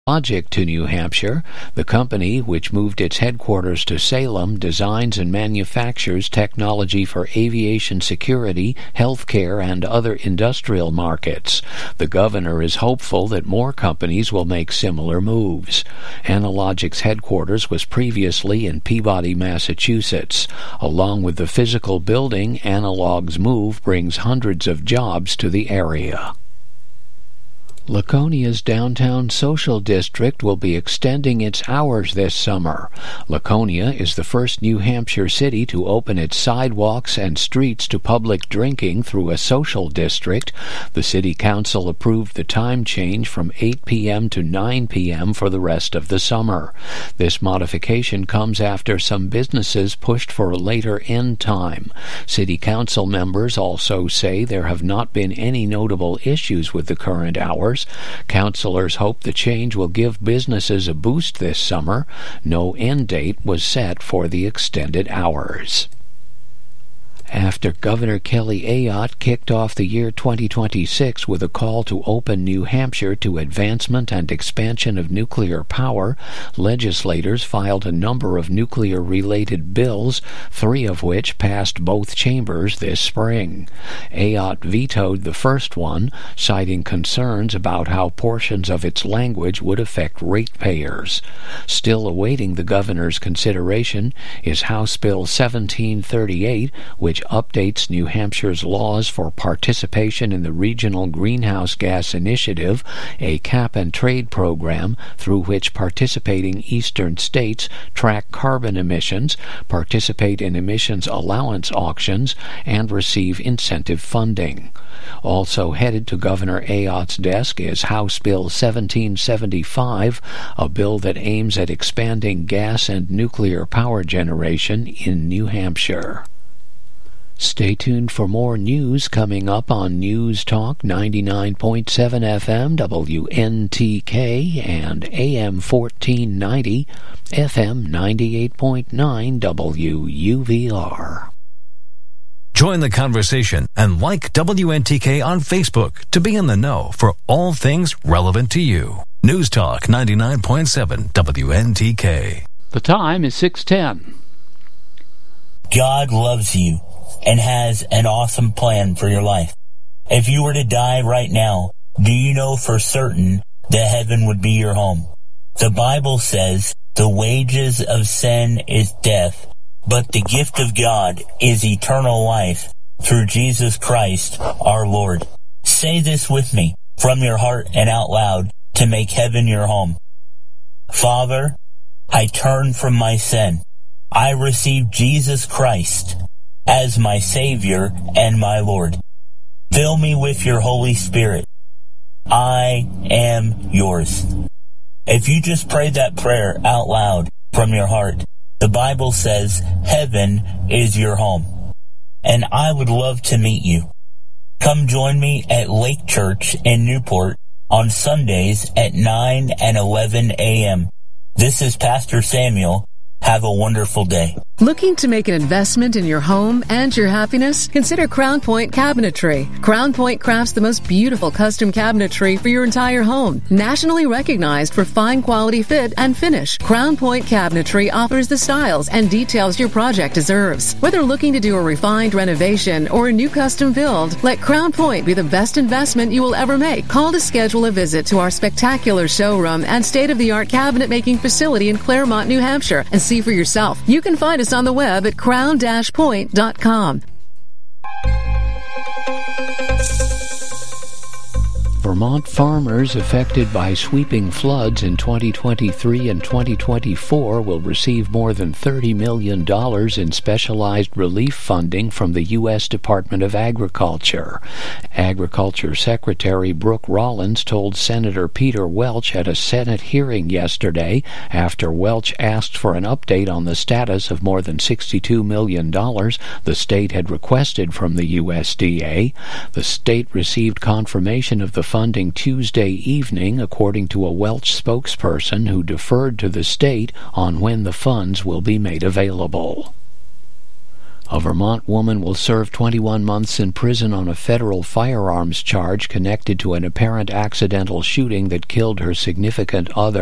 Logic to New Hampshire. The company, which moved its headquarters to Salem, designs and manufactures technology for aviation security, healthcare, and other industrial markets. The governor is hopeful that more companies will make similar moves. Analogic's headquarters was previously in Peabody, Massachusetts. Along with the physical building, Analog's move brings hundreds of jobs to the area. Laconia's downtown social district will be extending its hours this summer. Laconia is the first New Hampshire city to open its sidewalks and streets to public drinking through a social district. The city council approved the time change from 8 p.m. to 9 p.m. for the rest of the summer. This modification comes after some businesses pushed for a later end time. City council members also say there have not been any notable issues with the current hours. Councilors hope the change will give businesses a boost this summer. No end date was set for the extended hours. After Governor Kelly Ayotte kicked off the year 2026 with a call to open New Hampshire to advancement and expansion of nuclear power, legislators filed a number of nuclear-related bills, 3 of which passed both chambers this spring. Ayotte vetoed the first one, citing concerns about how portions of its language would affect ratepayers. Still awaiting the governor's consideration is House Bill 1738, which updates New Hampshire's laws for participation in the Regional Greenhouse Gas Initiative, a cap-and-trade program through which participating eastern states track carbon emissions, participate in emissions allowance auctions, and receive incentive funding. Also headed to Governor Ayotte's desk is House Bill 1775, a bill that aims at expanding gas and nuclear power generation in New Hampshire. Stay tuned for more news coming up on News Talk 99.7 FM WNTK and AM 1490, FM 98.9 WUVR. Join the conversation and like WNTK on Facebook to be in the know for all things relevant to you. News Talk 99.7 WNTK. The time is 6:10. God loves you and has an awesome plan for your life. If you were to die right now, do you know for certain that heaven would be your home? The Bible says the wages of sin is death, but the gift of God is eternal life through Jesus Christ our Lord. Say this with me from your heart and out loud to make heaven your home. Father, I turn from my sin. I receive Jesus Christ as my Savior and my Lord. Fill me with your Holy Spirit. I am yours. If you just prayed that prayer out loud from your heart, the Bible says heaven is your home. And I would love to meet you. Come join me at Lake Church in Newport on Sundays at 9 and 11 a.m. This is Pastor Samuel. Have a wonderful day. Looking to make an investment in your home and your happiness? Consider Crown Point Cabinetry. Crown Point crafts the most beautiful custom cabinetry for your entire home. Nationally recognized for fine quality fit and finish, Crown Point Cabinetry offers the styles and details your project deserves. Whether looking to do a refined renovation or a new custom build, let Crown Point be the best investment you will ever make. Call to schedule a visit to our spectacular showroom and state-of-the-art cabinet making facility in Claremont, New Hampshire, and see for yourself. You can find us on the web at crown-point.com. Vermont farmers affected by sweeping floods in 2023 and 2024 will receive more than $30 million in specialized relief funding from the U.S. Department of Agriculture. Agriculture Secretary Brooke Rollins told Senator Peter Welch at a Senate hearing yesterday after Welch asked for an update on the status of more than $62 million the state had requested from the USDA. The state received confirmation of the funding Tuesday evening, according to a Welch spokesperson who deferred to the state on when the funds will be made available. A Vermont woman will serve 21 months in prison on a federal firearms charge connected to an apparent accidental shooting that killed her significant other.